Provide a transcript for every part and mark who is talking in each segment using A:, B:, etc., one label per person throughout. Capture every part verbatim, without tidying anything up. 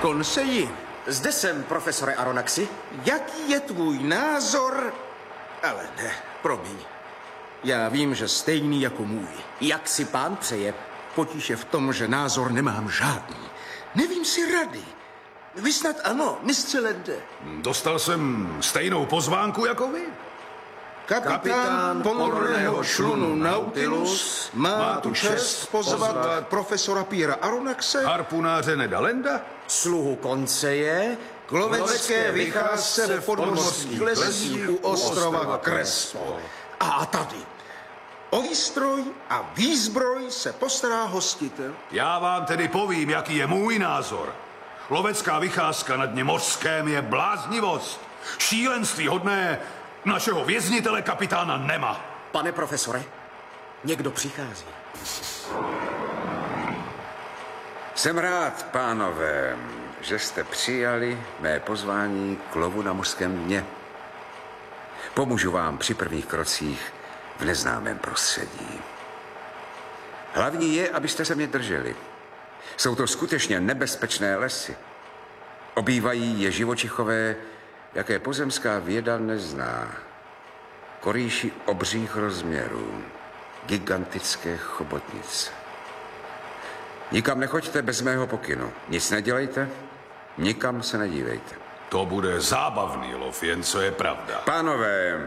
A: Konseji,
B: Zde jsem, profesore Aronaxi.
A: jaký je tvůj názor? Ale ne, promiň. Já vím, že stejný jako můj.
B: Jak si pán přeje?
A: Potíž je v tom, že názor nemám žádný. Nevím si rady. Vy snad ano, mistře Lende.
C: Dostal jsem stejnou pozvánku jako vy.
A: Kapitán,
B: Kapitán
A: ponorného člunu Nautilus má tu čest pozvat, pozvat profesora Piera Aronaxe
C: Harpunáře Neda Landa.
B: Sluhu konceje
A: k lovecké vycházce v podmořských lesích u ostrova Crespo. A tady. O výstroj a výzbroj se postará hostitel.
C: Já vám tedy povím, jaký je můj názor. Lovecká vycházka na dně mořském je bláznivost. Šílenství hodné našeho věznitele kapitána Nema.
B: Pane profesore, někdo přichází.
D: Jsem rád, pánové, že jste přijali mé pozvání k lovu na mořském dně. Pomůžu vám při prvních krocích v neznámém prostředí. Hlavní je, abyste se mě drželi. Jsou to skutečně nebezpečné lesy. Obývají je živočichové, jaké pozemská věda nezná. Korýši obřích rozměrů, gigantické chobotnice. Nikam nechoďte bez mého pokynu. Nic nedělejte, nikam se nedívejte.
C: To bude zábavný lov, jen co je pravda.
D: Pánové,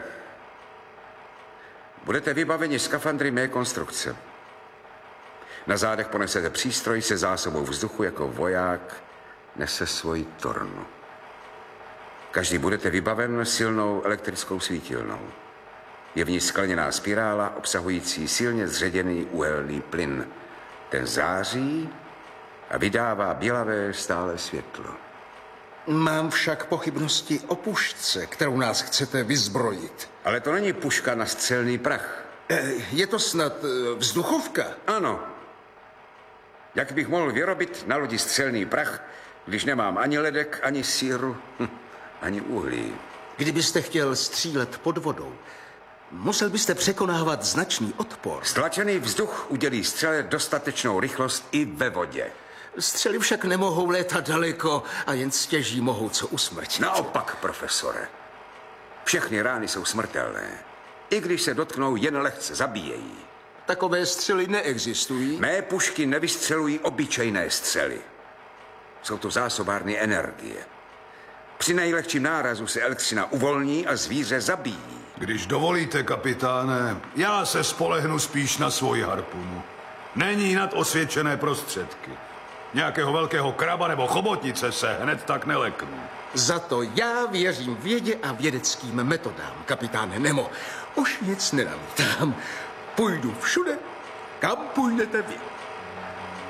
D: budete vybaveni skafandry mé konstrukce. Na zádech ponesete přístroj se zásobou vzduchu, jako voják nese svoji tornu. Každý budete vybaven silnou elektrickou svítilnou. Je v ní skleněná spirála obsahující silně zředěný uhelný plyn. Ten září a vydává bělavé stále světlo.
A: Mám však pochybnosti o pušce, kterou nás chcete vyzbrojit.
D: Ale to není puška na střelný prach.
A: Je to snad vzduchovka?
D: Ano. Jak bych mohl vyrobit na lodi střelný prach, když nemám ani ledek, ani síru, hm, ani uhlí?
A: Kdybyste chtěl střílet pod vodou, musel byste překonávat značný odpor.
D: Stlačený vzduch udělí střele dostatečnou rychlost i ve vodě.
A: Střely však nemohou létat daleko a jen stěží mohou co usmrtit.
D: Naopak, profesore. Všechny rány jsou smrtelné. I když se dotknou, jen lehce zabíjejí.
A: Takové střely neexistují.
D: Mé pušky nevystřelují obyčejné střely. Jsou to zásobárny energie. Při nejlehčím nárazu se elektřina uvolní a zvíře zabíjí.
C: Když dovolíte, kapitáne, já se spolehnu spíš na svoji harpunu. Není nad osvědčené prostředky. Nějakého velkého kraba nebo chobotnice se hned tak neleknu.
A: Za to já věřím vědě a vědeckým metodám, kapitáne Nemo. Už nic nenamítám. Půjdu všude, kam půjdete vy.